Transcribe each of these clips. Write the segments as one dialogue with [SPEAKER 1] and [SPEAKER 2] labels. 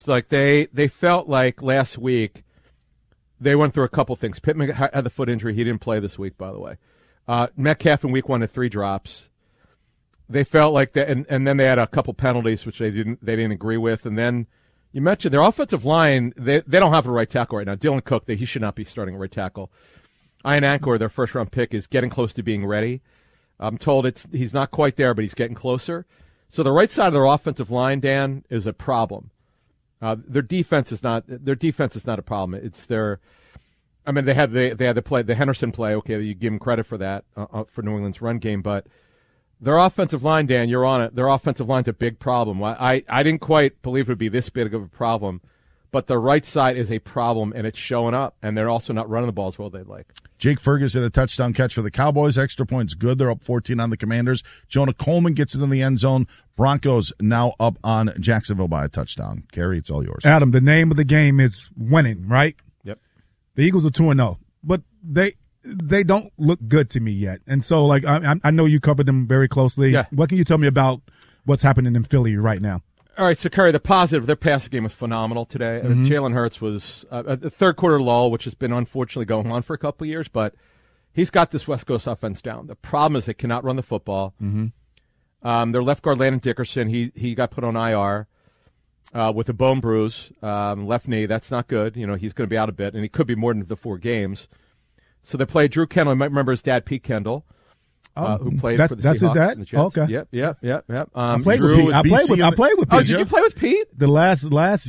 [SPEAKER 1] like they felt like last week they went through a couple things. Pittman had the foot injury. He didn't play this week, by the way. Metcalf in week 1 had 3 drops. They felt like that, and then they had a couple penalties which they didn't agree with. And then you mentioned their offensive line. They don't have a right tackle right now. Dylan Cook, he should not be starting a right tackle. Ian Ankor, their first-round pick, is getting close to being ready. I'm told he's not quite there, but he's getting closer. So the right side of their offensive line, Dan, is a problem. Their defense is not a problem. It's their. I mean, they had the Henderson play. Okay, you give them credit for that for New England's run game, but their offensive line, Dan, you're on it. Their offensive line's a big problem. I didn't quite believe it would be this big of a problem, but the right side is a problem, and it's showing up. And they're also not running the ball as well as they'd like.
[SPEAKER 2] Jake Ferguson, a touchdown catch for the Cowboys. Extra points good. They're up 14 on the Commanders. Jonah Coleman gets it in the end zone. Broncos now up on Jacksonville by a touchdown. Kerry, it's all yours.
[SPEAKER 3] Adam, the name of the game is winning, right?
[SPEAKER 1] Yep.
[SPEAKER 3] The Eagles are 2-0, but they don't look good to me yet. And so, like, I know you covered them very closely.
[SPEAKER 1] Yeah.
[SPEAKER 3] What can you tell me about what's happening in Philly right now?
[SPEAKER 1] All right, so Kerry, the positive, their passing game was phenomenal today.
[SPEAKER 3] Mm-hmm.
[SPEAKER 1] Jalen Hurts was a third-quarter lull, which has been unfortunately going on for a couple of years, but he's got this West Coast offense down. The problem is they cannot run the football.
[SPEAKER 3] Mm-hmm.
[SPEAKER 1] Their left guard, Landon Dickerson, he got put on IR with a bone bruise, left knee. That's not good. He's going to be out a bit, and he could be more than the 4 games. So they played Drew Kendall. You might remember his dad, Pete Kendall. Who played for the Seahawks?
[SPEAKER 3] That's his dad?
[SPEAKER 1] And the Jets.
[SPEAKER 3] Okay.
[SPEAKER 1] Yep.
[SPEAKER 3] I played with Pete. I played with Pete.
[SPEAKER 1] Oh, did you play with Pete?
[SPEAKER 3] The last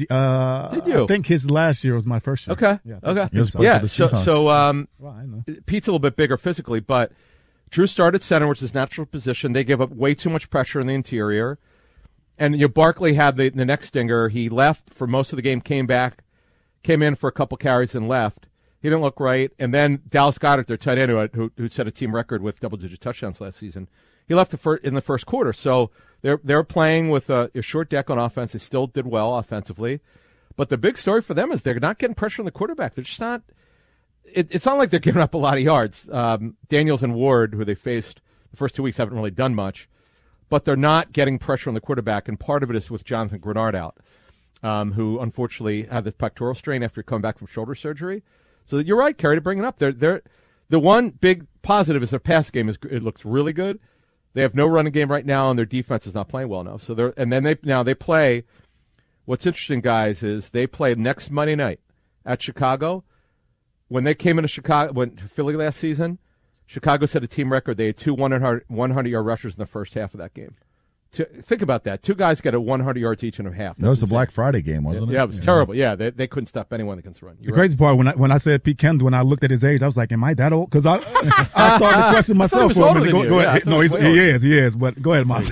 [SPEAKER 1] did you?
[SPEAKER 3] I think his last year was my first year.
[SPEAKER 1] Okay.
[SPEAKER 3] Yeah.
[SPEAKER 1] Okay.
[SPEAKER 3] Yeah.
[SPEAKER 1] So
[SPEAKER 3] I know.
[SPEAKER 1] Pete's a little bit bigger physically, but Drew started center, which is his natural position. They give up way too much pressure in the interior. And Barkley had the next stinger. He left for most of the game, came in for a couple carries and left. He didn't look right. And then Dallas Goedert, their tight end, who set a team record with double-digit touchdowns last season, he left in the first quarter. So they're playing with a short deck on offense. They still did well offensively. But the big story for them is they're not getting pressure on the quarterback. They're just not it's not like they're giving up a lot of yards. Daniels and Ward, who they faced the first 2 weeks, haven't really done much. But they're not getting pressure on the quarterback, and part of it is with Jonathan Grenard out, who unfortunately had the pectoral strain after coming back from shoulder surgery. So you're right, Kerry, to bring it up. They're the one big positive is their pass game it looks really good. They have no running game right now, and their defense is not playing well enough. So they play. What's interesting, guys, is they play next Monday night at Chicago. When they came into Philly last season, Chicago set a team record. They had 2 100-yard rushers in the first half of that game. Think about that. 2 guys got 100 yards each in a half.
[SPEAKER 2] That was the Black Friday game, wasn't it?
[SPEAKER 1] Yeah, it was terrible. Yeah, they couldn't stop anyone against the run.
[SPEAKER 3] The crazy part, when I said Pete Kendall, when I looked at his age, I was like, am I that old? Because I started to question myself for a minute. Go ahead. No, he is. But go ahead, Monty.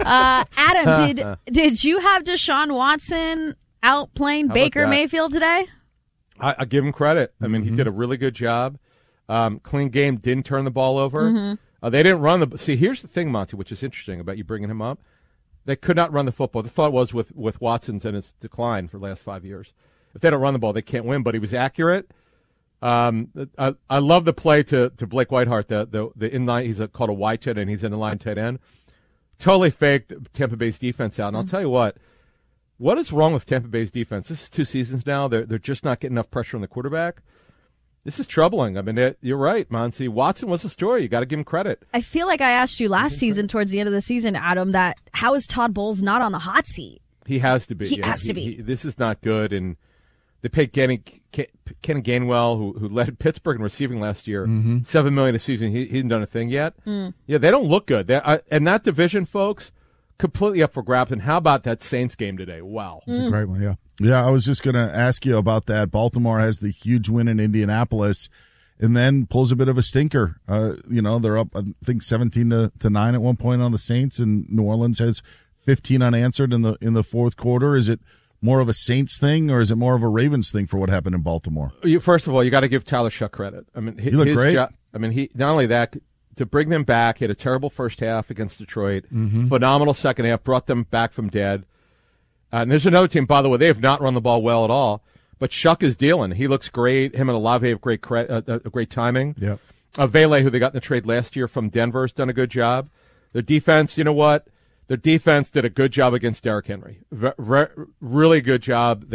[SPEAKER 4] Adam, did you have Deshaun Watson out playing Baker Mayfield today?
[SPEAKER 1] I give him credit. I mean, he did a really good job. Clean game, didn't turn the ball over.
[SPEAKER 4] Mm-hmm.
[SPEAKER 1] They didn't run the. See, here's the thing, Monty, which is interesting about you bringing him up. They could not run the football. The thought was with Watson's and his decline for the last 5 years. If they don't run the ball, they can't win. But he was accurate. I love the play to Blake Whiteheart. The inline. He's called a Y tight end. He's an inline tight end. Totally faked Tampa Bay's defense out. And I'll tell you what is wrong with Tampa Bay's defense? This is 2 seasons now. They're just not getting enough pressure on the quarterback. This is troubling. I mean, you're right, Monty. Watson was the story. You got to give him credit.
[SPEAKER 4] I feel like I asked you last season, towards the end of the season, Adam, that how is Todd Bowles not on the hot seat?
[SPEAKER 1] He has to be.
[SPEAKER 4] He has to be.
[SPEAKER 1] This is not good. And they paid Kenny Gainwell, who led Pittsburgh in receiving last year, $7 million a season. He hasn't done a thing yet. Yeah, they don't look good. And that division, folks, completely up for grabs. And how about that Saints game today? Wow.
[SPEAKER 3] It's a great one, yeah.
[SPEAKER 2] Yeah, I was just going to ask you about that. Baltimore has the huge win in Indianapolis and then pulls a bit of a stinker. They're up, I think, 17-9 at one point on the Saints, and New Orleans has 15 unanswered in the fourth quarter. Is it more of a Saints thing, or is it more of a Ravens thing for what happened in Baltimore?
[SPEAKER 1] First of all, you got to give Tyler Shuck credit. I mean,
[SPEAKER 2] he looked great.
[SPEAKER 1] He not only that, to bring them back, he had a terrible first half against Detroit, phenomenal second half, brought them back from dead. And there's another team, by the way, they have not run the ball well at all, but Shuck is dealing. He looks great. Him and Olave have great timing.
[SPEAKER 3] Yep.
[SPEAKER 1] Vele, who they got in the trade last year from Denver, has done a good job. Their defense, you know what? Their defense did a good job against Derrick Henry. Really good job.